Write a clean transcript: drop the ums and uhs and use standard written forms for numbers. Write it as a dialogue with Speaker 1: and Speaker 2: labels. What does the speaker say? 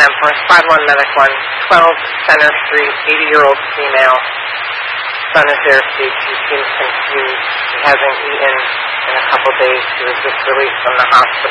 Speaker 1: for 51 Medic 1, 12 Center Street, 80-year-old female. Son is there, Steve. She seems confused. She hasn't eaten in a couple days. She was just released from the hospital.